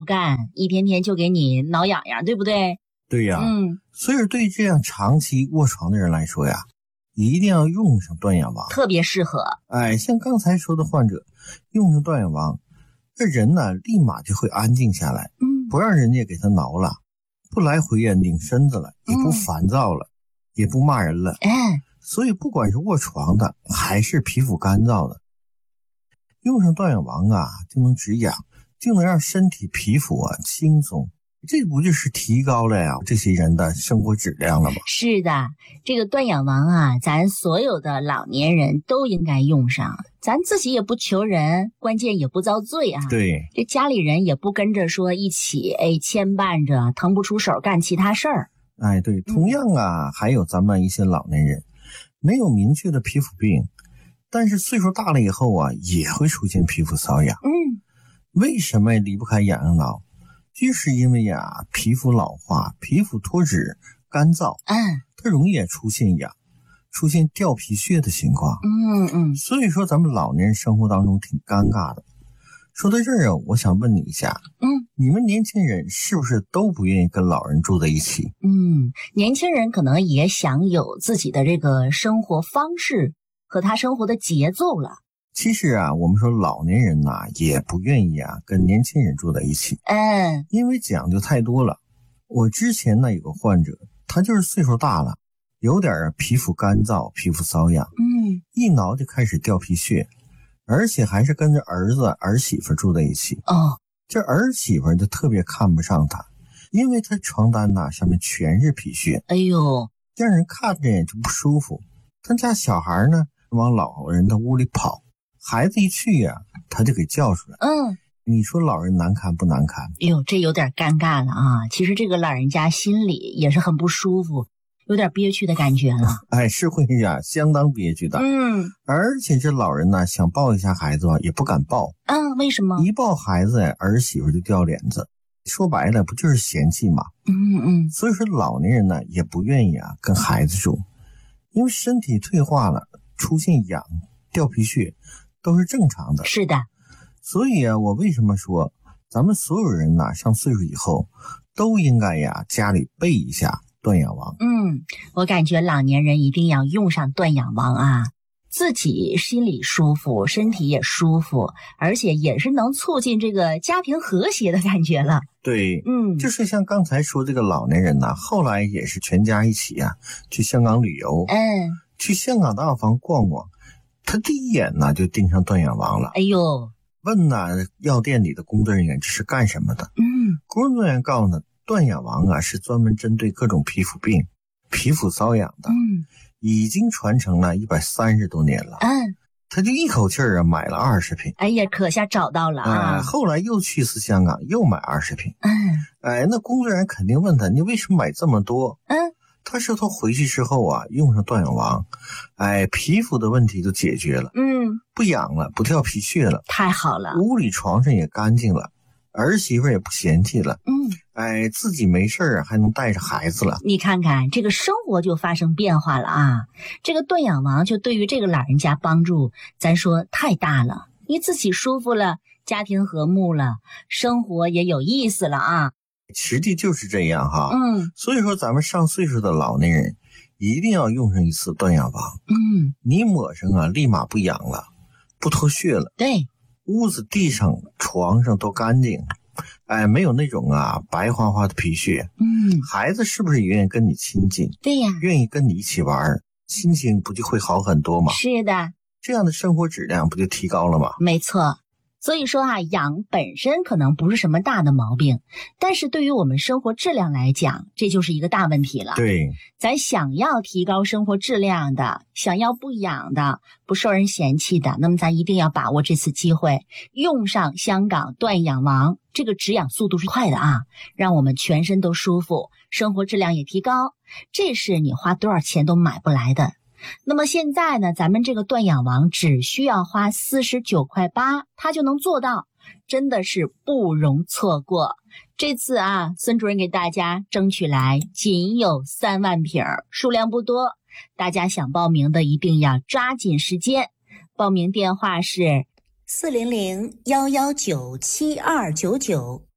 干，一天天就给你挠痒痒，对不对？ 对呀，所以对这样长期卧床的人来说呀，一定要用上断氧王， 特别适合。 像刚才说的患者用上断氧王，这人呢立马就会安静下来，不让人家给他挠了，不来回呀拧身子了，也不烦躁了，也不骂人了。所以不管是卧床的还是皮肤干燥的，用上断氧王啊，就能止痒，就能让身体皮肤啊轻松。这不就是提高了呀这些人的生活质量了吗？ 是的，这个断氧王啊，咱所有的老年人都应该用上，咱自己也不求人，关键也不遭罪啊。 对， 这家里人也不跟着说一起牵绊着，腾不出手干其他事儿。 对，同样啊，还有咱们一些老年人没有明确的皮肤病，但是岁数大了以后啊，也会出现皮肤瘙痒。为什么离不开痒痒挠？就是因为呀，皮肤老化，皮肤脱脂干燥，它容易出现痒，出现掉皮屑的情况。所以说咱们老年人生活当中挺尴尬的。说到这儿啊，我想问你一下，你们年轻人是不是都不愿意跟老人住在一起？ 年轻人可能也想有自己的这个生活方式和他生活的节奏了。 其实啊，我们说老年人呐，也不愿意啊跟年轻人住在一起，因为讲究太多了。我之前呢有个患者，他就是岁数大了，有点皮肤干燥，皮肤瘙痒，一挠就开始掉皮屑，而且还是跟着儿子儿媳妇住在一起。这儿媳妇就特别看不上他，因为他床单呐上面全是皮屑，让人看着也就不舒服。他家小孩呢往老人的屋里跑，孩子一去呀，他就给叫出来。你说老人难堪不难堪？ 这有点尴尬了啊！其实这个老人家心里也是很不舒服，有点憋屈的感觉了。 是会呀，相当憋屈的。而且这老人呢，想抱一下孩子也不敢抱。 为什么？ 一抱孩子儿媳妇就掉脸子。说白了，不就是嫌弃吗？所以说老年人呢，也不愿意啊跟孩子住，因为身体退化了，出现痒、掉皮屑都是正常的。 是的。 所以啊，我为什么说咱们所有人呐，上岁数以后都应该呀家里备一下断氧王。 我感觉老年人一定要用上断氧王啊，自己心里舒服，身体也舒服，而且也是能促进这个家庭和谐的感觉了。 对，就是像刚才说这个老年人呐，后来也是全家一起啊去香港旅游，去香港大房逛逛，他第一眼呢就盯上断氧王了。问药店里的工作人员这是干什么的？工作人员告诉他，断氧王啊是专门针对各种皮肤病、皮肤瘙痒的，已经传承了130多年了。他就一口气啊买了20瓶。 可下找到了啊！ 后来又去一次香港，又买20瓶。那工作人员肯定问他，你为什么买这么多？他说他回去之后啊，用上断氧王，皮肤的问题就解决了，不痒了，不掉皮屑了， 太好了， 屋里床上也干净了，儿媳妇也不嫌弃了，自己没事还能带着孩子了。 你看看这个生活就发生变化了啊！这个断氧王就对于这个老人家帮助，咱说太大了。你自己舒服了，家庭和睦了，生活也有意思了啊！ 实际就是这样哈。所以说咱们上岁数的老年人一定要用上一次断氧王。你抹上啊，立马不痒了，不脱屑了。 对， 屋子、地上、床上都干净，没有那种啊白花花的皮屑。孩子是不是也愿意跟你亲近？ 对呀， 愿意跟你一起玩，心情不就会好很多吗？ 是的， 这样的生活质量不就提高了吗？ 没错。所以说啊，痒本身可能不是什么大的毛病，但是对于我们生活质量来讲，这就是一个大问题了。 对， 咱想要提高生活质量的，想要不痒的，不受人嫌弃的，那么咱一定要把握这次机会，用上香港断氧王，这个止痒速度是快的啊，让我们全身都舒服，生活质量也提高，这是你花多少钱都买不来的。那么现在呢，咱们这个断氧王只需要花49.8块，它就能做到，真的是不容错过。这次啊，孙主任给大家争取来仅有3万瓶，数量不多，大家想报名的一定要抓紧时间。报名电话是400-119-7299